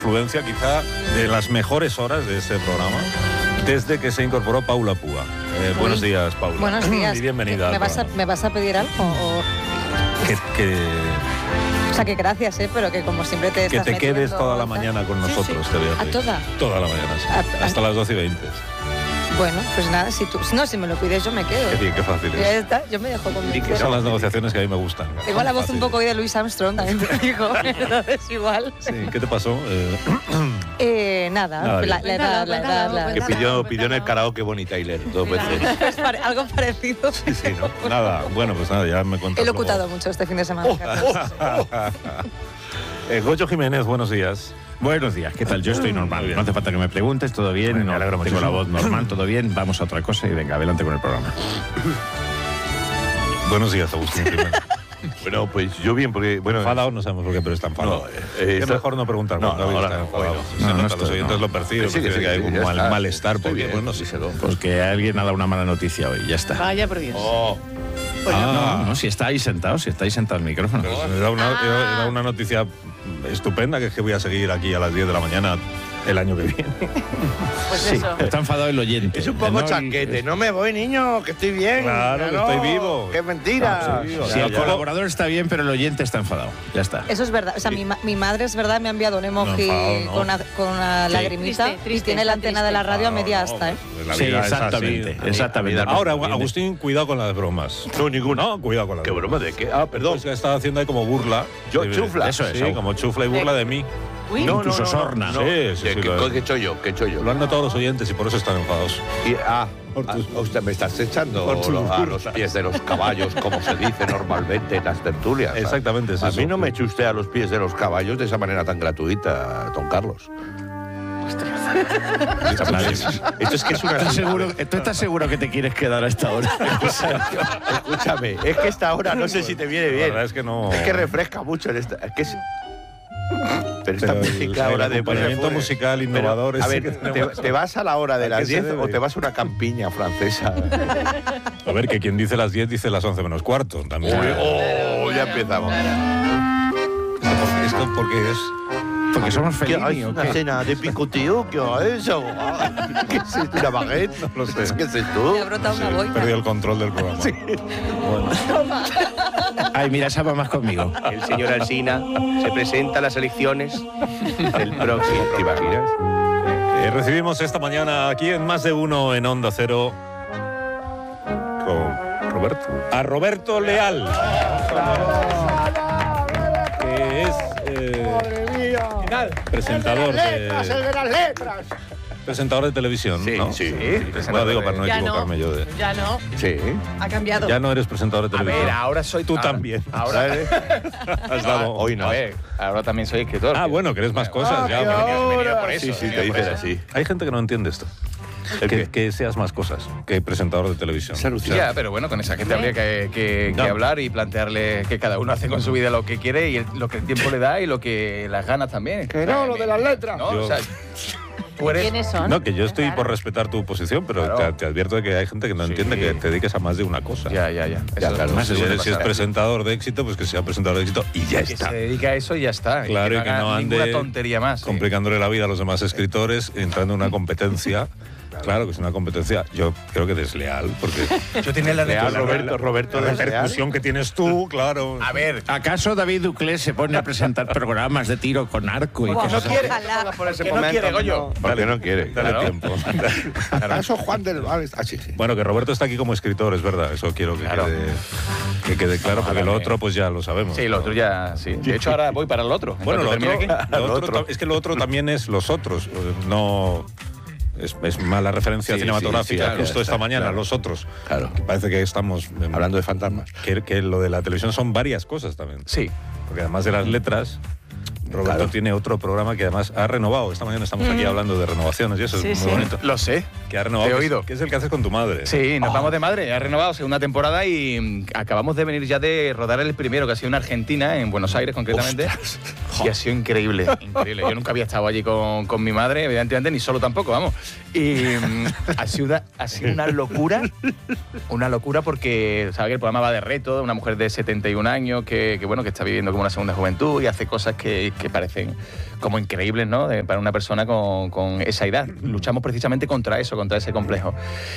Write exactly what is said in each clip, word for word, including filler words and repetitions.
Influencia quizá de las mejores horas de este programa desde que se incorporó Paula Púa. Eh, buenos días, Paula. Buenos días. Y bienvenida. ¿Me vas, a, ¿Me vas a pedir algo? O... Que, que, o sea, que gracias, ¿eh? Pero que como siempre te que estás te quedes metiendo, toda la tal. mañana con Sí, nosotros, sí. te voy a ¿A pedir. toda? Toda la mañana, sí. A- a- Hasta las doce y veinte. Bueno, pues nada, si tú... No, si me lo pides yo me quedo. Qué bien, qué fácil Ya es. está, yo me dejo Y convencer. que son las negociaciones que a mí me gustan. Tengo la voz Fácil. un poco hoy de Louis Armstrong, también te digo. Entonces igual. Sí, ¿qué te pasó? Eh, Eh, nada, Nada, la, bien. la edad, la edad, la... Que pidió, pidió en el karaoke Bonnie Tyler dos veces. Es pare- algo parecido. sí, sí, ¿no? Nada, bueno, pues nada, ya me cuentas He locutado luego. mucho este fin de semana. eh, Goyo Jiménez, buenos días. Buenos días, ¿qué tal? Yo estoy Muy normal, bien. no hace falta que me preguntes, todo bien, Bueno, me no, alegro tengo la muchísimo. voz normal, todo bien, vamos a otra cosa y venga, adelante con el programa. Buenos días, Agustín Jiménez. Bueno, pues yo bien, porque... bueno Enfadado, no sabemos por qué, pero está enfadado. No, eh, es está- mejor no preguntar No, cuando no, alguien ahora está no, enfadado. hoy no. Se No, no nota, los estoy, oyentes no. lo perciben, Sí, que porque sí, hay que un ya mal- está. malestar, Estoy porque bien, bueno, sí, sí. se lo- Porque alguien ha dado una mala noticia hoy, ya está. Vaya por Dios. Oh, Ah. No, no, si estáis sentados, si estáis sentados al micrófono. Pero era una, era- era una noticia estupenda, que es que voy a seguir aquí a las diez de la mañana el año que viene. Pues Sí, eso. está enfadado el oyente. es un poco No, el- chanquete. No me voy, niño, que estoy bien. Claro, que no, estoy vivo. ¡Qué mentira! Ah, sí, Si Ya, el ya. colaborador está bien, pero el oyente está enfadado, ya está. Eso es verdad. O sea, mi, ma- mi madre es verdad, me ha enviado un emoji No, enfadado, no. con, una, con una Sí. lagrimita Triste, triste, y tiene la está antena de la triste. radio a media No, asta, ¿eh? pues la Sí, vida es así. exactamente, exactamente. Ahora, Viene- Agustín, cuidado con las bromas. No, ninguna. No, cuidado con las ¿Qué bromas. broma de qué? Ah, perdón. Pues que estaba haciendo ahí como burla. Yo, Sí, chufla. Eso es, Sí, algo. como chufla y burla de mí. Uy, No, incluso no, no, sorna. no. Sí, sí, ¿De sí, ¿Qué, lo- qué he hecho yo? ¿Qué he hecho yo? Lo han notado los oyentes y por eso están enfadados. Y, ah, Por ah, tus- usted me estás echando por tus lo- a los burlas. pies de los caballos, como se dice normalmente en las tertulias. Exactamente, es A eso. mí no me eche usted a los pies de los caballos de esa manera tan gratuita, don Carlos. Esto es que es una... ¿Estás seguro, ¿Tú estás seguro que te quieres quedar a esta hora? Escúchame, es que esta hora no sé si te viene La bien. verdad es que no. Es que refresca mucho en esta. Es que es. Pero esta Pero el- música el ahora de acompañamiento pues, musical pero, innovador A ese ver, que te, tenemos. te vas a la hora de ¿A las qué se diez debe? o te vas a una campiña francesa. A ver, que quien dice las diez dice las once menos cuarto. También. Uy, oh, ya empezamos. Esto porque es. Porque somos ¿Qué hay? felices. ¿Una cena de picoteo? ¿Qué es eso? ¿Qué es esto? ¿Una baguette? No lo sé. ¿Qué es esto? Me ha brotado una boina. Perdí el control del programa. Bueno, Ay, mira, esa va más conmigo. El señor Alsina se presenta a las elecciones del próximo. ¿Te imaginas? eh, recibimos esta mañana aquí en Más de Uno en Onda Cero con Roberto. A Roberto Leal. Que es eh, presentador de, presentador de televisión, Sí, ¿no? sí. Bueno, digo para no Ya equivocarme no, yo de. ya no, Sí. Ha cambiado. Ya no eres presentador de A televisión. ver, ahora soy Tú ahora- también. Ahora, Has dado- Hoy no. a ver, ahora también soy escritor. Ah, bueno, que eres más cosas. ya, He bueno. venido- he venido por eso, Sí, he sí, venido te por dicen eso. así. Hay gente que no entiende esto. ¿El Que, qué? que seas más cosas que presentador de televisión. Se alucina. Ya, pero bueno, con esa gente habría que, que- que No. hablar y plantearle que cada uno hace con su vida lo que quiere y el- lo que el tiempo le da y lo que las ganas también. Que no, lo de las letras. No, Yo- o sea, tú eres... ¿quiénes son? No, que yo estoy Claro. por respetar tu posición, pero Claro. te, te advierto de que hay gente que no Sí. entiende que te dediques a más de una cosa. Ya, ya, ya. Ya, Eso claro. más Si, suele eres- si es pasar. presentador de éxito, pues que sea presentador de éxito y ya Que está. se dedica a eso y ya está. Claro, y que haga no ninguna ande tontería más. sí. complicándole la vida a los demás escritores, entrando en una competencia. Claro que es una competencia, yo creo que desleal, porque Yo tenía la Leal, la- Roberto, Roberto la desleal. repercusión que tienes tú, claro. A ver, ¿Acaso David Duclés se pone a presentar programas de tiro con arco y Buah, cosas no así? quiere. Ojalá. por ese que no quiere, Goyo. Porque no quiere. Dale Claro. tiempo. ¿Acaso Juan del Val? Ah, sí, sí. Bueno, que Roberto está aquí como escritor, es verdad, eso quiero que, Claro. quede, que quede claro, porque lo otro pues ya lo sabemos. Sí, lo otro ya, sí. De hecho, ahora voy para el otro. En Bueno, lo cuanto otro, termine aquí. lo Lo otro otro. ta- es que lo otro también es los otros, eh, no... Es, es mala referencia Sí, cinematográfica, sí, sí, claro, justo ya esta está, mañana, claro. los otros. Claro. Que parece que estamos... em, Hablando de fantasmas. que, que lo de la televisión son varias cosas también. Sí. Porque además de las letras, Roberto Claro. tiene otro programa que además ha renovado. Esta mañana estamos aquí hablando de renovaciones y eso Sí, es muy sí. bonito. Lo sé. Que ha renovado. Te he que es- oído. Que es el que haces con tu madre. Sí, nos Oh. vamos de madre. Ha renovado segunda temporada y mm, acabamos de venir ya de rodar el primero, que ha sido en Argentina, en Buenos Aires concretamente. Y ha sido increíble, increíble. Yo nunca había estado allí con, con mi madre, evidentemente, ni solo tampoco, vamos. Y mm, ha, sido, ha sido una locura, una locura porque, ¿sabes? Que el programa va de reto, una mujer de setenta y un años que, que, bueno, que está viviendo como una segunda juventud y hace cosas que, que parecen como increíbles, ¿no? De, para una persona con, con esa edad. Luchamos precisamente contra eso, contra ese complejo.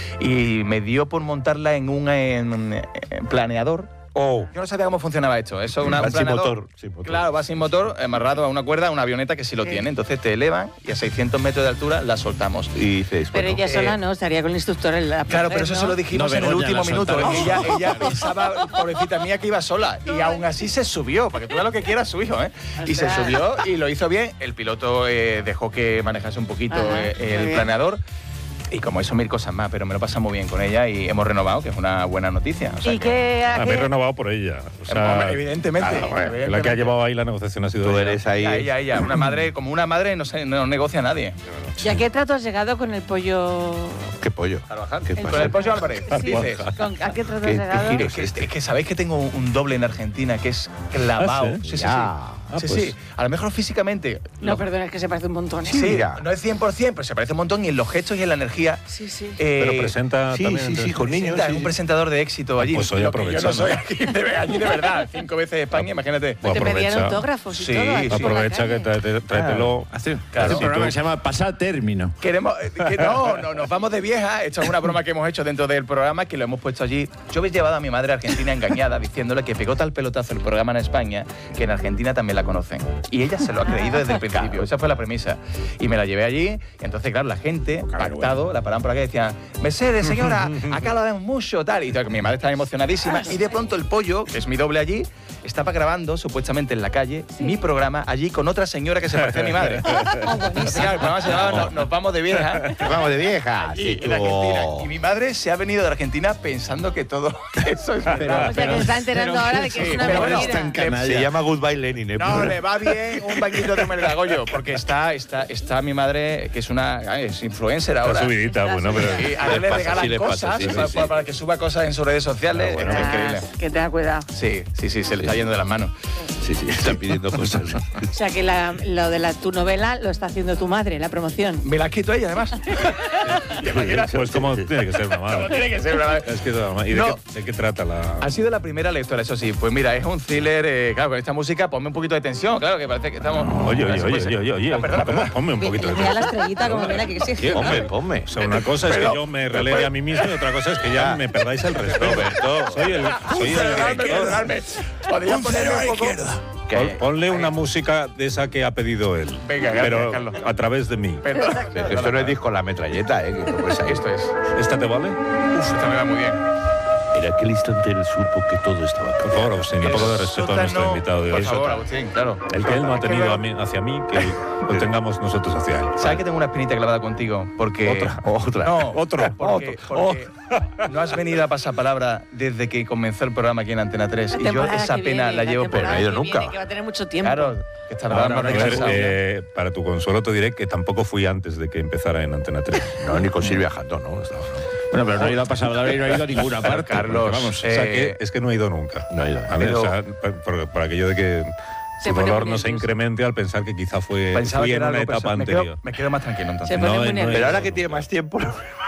Y me dio por montarla en un en, en planeador. Oh. Yo no sabía cómo funcionaba esto. Eso es una, Va un sin planeador, motor, sin motor. Claro, va sin motor, amarrado a una cuerda, a una avioneta que sí lo tiene. Entonces te elevan y a seiscientos metros de altura la soltamos. Y dices, Pero bueno, ella sola eh, no, estaría con el instructor en la Claro, pero eso ¿no? se lo dijimos No, en el Begoña, último la minuto. soltaron. Ella, ella pensaba, pobrecita mía, que iba sola. Y aún así se subió, para que tú veas lo que quiera su hijo, ¿eh? Y se Ostras. subió y lo hizo bien. El piloto eh, dejó que manejase un poquito Ajá, eh, muy el bien. planeador. Y como eso, mil cosas más, pero me lo pasa muy bien con ella y hemos renovado, que es una buena noticia. O sea ¿Y que- qué Habéis hace? renovado por ella. O sea, Hombre, evidentemente. claro, bueno, evidentemente. la que ha llevado ahí la negociación ha sido tú ella. eres ahí. Ella, ella, ella. Una madre, como una madre no, se, no negocia a nadie. ¿Y a qué trato has llegado con el pollo? ¿Qué pollo? Carvajal. ¿Qué Con pasa? el pollo Álvarez. Sí, Dices. ¿con- ¿A qué trato ¿Qué- has qué llegado? giro? Es que, es que sabéis que tengo un doble en Argentina que es clavado. ¿Ah, sí? sí, sí, sí. Ya. Ah, sí, pues. sí. A lo mejor físicamente. No, lo- perdona, es que se parece un montón. ¿eh? Sí, Sí, mira. no es cien por ciento, pero se parece un montón y en los gestos y en la energía. Sí, sí. eh, Pero presenta Sí, también. sí, sí, entonces- con niños. presenta, sí, es un sí. presentador de éxito allí. Pues hoy Lo que yo aprovecha, no soy ¿no? aquí de, allí de verdad. Cinco veces España, imagínate. Pues Te pedían aprovecha. autógrafos y Sí, todo. aquí sí. en la Aprovecha que calle. tráete- tráetelo. Hace, Claro. hace un programa tú- que se llama Pasar Término. Queremos, eh, que no, no, nos vamos de vieja. Esto es una broma que hemos hecho dentro del programa, que lo hemos puesto allí. Yo había llevado a mi madre a Argentina engañada, diciéndole que pegó tal pelotazo el programa en España, que en Argentina también la conocen. Y ella se lo ha creído desde el principio. Esa fue la premisa. Y me la llevé allí. Y entonces, claro, la gente, pactado, la paraban por acá y decían, Mercedes, señora, acá lo vemos mucho, tal. Y entonces, mi madre estaba emocionadísima. Y de pronto el pollo, que es mi doble allí, estaba grabando, supuestamente en la calle, mi programa allí con otra señora que se parecía a mi madre. Ah, buenísimo. Claro, el programa se llamaba Nos, Nos vamos de vieja. Vamos de vieja. Y, Sí, en Argentina. tú. Y mi madre se ha venido de Argentina pensando que todo eso es verdad. O sea, que se está enterando ahora de que sí, es una pero bueno, mentira. está en canalla. Se llama Goodbye Lenin, ¿eh? No, le va bien un bañito de mergagollo, porque está, está, está mi madre, que es una ah, es influencer ahora. Está subidita, bueno, pero. Y a él le pasa, regalan sí le pasa, cosas sí, sí, para, sí. para que suba cosas en sus redes sociales. Ah, bueno. Está Ah, increíble. que tenga cuidado. Sí, sí, sí, se le está yendo de las manos. Sí, sí, están pidiendo cosas. O sea, que la- lo de la, tu novela lo está haciendo tu madre, la promoción. Me la ha escrito ella, además. ¿Te imaginas? Pues como tiene que ser una Como madre. tiene que ser una madre. Es que es una madre. ¿Y de, No. qué, de qué trata la.? Ha sido la primera lectora, eso sí. Pues mira, es un thriller, eh, claro, con esta música, ponme un poquito de tensión, claro, que parece que estamos... Oye, oye, Eso oye, puede oye, ser. oye, oye. Ah, perdona, ¿Cómo? perdona. Ponme un poquito de. Mira la estrellita como mira que sí. Sí, Ponme, ponme. O sea, una cosa es que Pero- yo me relegue a mí mismo y otra cosa es que ya me perdáis el respeto. Roberto. Soy el, soy el Perdonadme, director. perdonadme. ¿Podría ponerle un poco? Pon- Ponle una música de esa que ha pedido él. Venga, gracias, pero Carlos. a través de mí. Perdón. Pero esto no es disco la metralleta, ¿eh? Que no puedes- Esto es. ¿Esta te vale? Uf, esta me va muy bien. En aquel instante él supo que todo estaba Por favor, Agustín, un poco de respeto a nuestro Sótano- invitado de Por hoy. favor, Agustín, claro. El que él no ha tenido a mí- hacia mí, que lo tengamos nosotros hacia él. ¿Sabes que tengo una espinita clavada contigo? Porque... Otra, otra. No, Otro. Porque, porque no has venido a pasapalabra desde que comenzó el programa aquí en Antena tres. La Y yo temporada esa que pena viene, la llevo por... temporada no he ido que nunca. viene, que va a tener mucho tiempo. Claro, que está Ahora, más ahora, A ver, retrasado. eh, para tu consuelo te diré que tampoco fui antes de que empezara en Antena tres. No, ni con Silvia Jandón, ¿no? Estaba- Bueno, pero no he ido a pasar y no he ido a ninguna Pero, parte. Carlos, porque, vamos, O sea, Eh, que es que no he ido nunca. No he ido. A mí, Pero- o sea, por, por aquello de que Se tu pone dolor muy no se nervioso. incremente al pensar que quizá fue Pensaba fui que en era una algo etapa personal. me anterior. quedo, me quedo más tranquilo entonces. Se pone No, muy no, nervioso. Pero ahora que tiene más tiempo,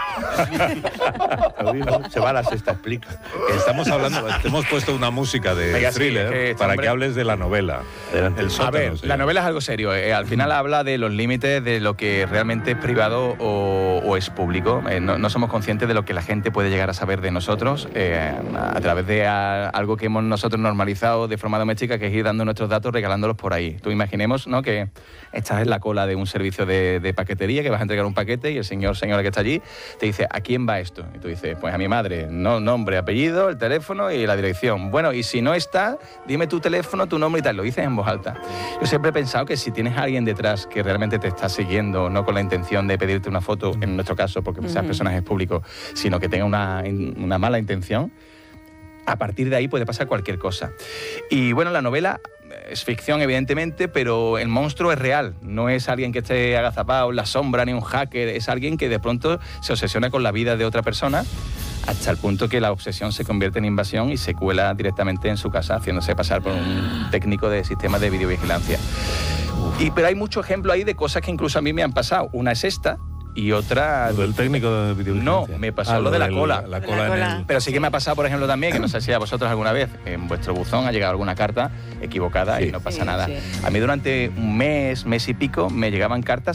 lo mismo, se va a la sexta, explica. Estamos hablando, te hemos puesto una música de Venga, sí, thriller que este para hombre- que hables de la novela. Adelante. El A sótano, ver, sí. la novela es algo serio. eh, Al final habla de los límites de lo que realmente es privado o, o es público. Eh, no, no somos conscientes de lo que la gente puede llegar a saber de nosotros eh, a través de a- algo que hemos nosotros normalizado de forma doméstica, que es ir dando nuestros datos, regalándolos por ahí. Tú imaginemos, ¿no?, que estás en la cola de un servicio de, de paquetería, que vas a entregar un paquete y el señor, señora que está allí, te dice, ¿a quién va esto? Y tú dices, pues a mi madre. No, nombre, apellido, el teléfono y la dirección. Bueno, y si no está, dime tu teléfono, tu nombre y tal. Lo dices en voz alta. Yo siempre he pensado que si tienes a alguien detrás que realmente te está siguiendo, no con la intención de pedirte una foto, en nuestro caso, porque seas Ujú. personajes públicos, sino que tenga una, una mala intención, a partir de ahí puede pasar cualquier cosa. Y bueno, la novela es ficción, evidentemente, pero el monstruo es real. No es alguien que esté agazapado en la sombra ni un hacker. Es alguien que de pronto se obsesiona con la vida de otra persona hasta el punto que la obsesión se convierte en invasión y se cuela directamente en su casa, haciéndose pasar por un técnico de sistemas de videovigilancia. Y, pero hay mucho ejemplo ahí de cosas que incluso a mí me han pasado. Una es esta, y otra... Lo del técnico de videovigilancia. No, me pasó lo de la cola. La, la cola, La cola. en el... Pero sí que me ha pasado, por ejemplo, también, que no sé si a vosotros alguna vez en vuestro buzón ha llegado alguna carta equivocada Sí. y no pasa Sí, nada. sí. A mí durante un mes, mes y pico, me llegaban cartas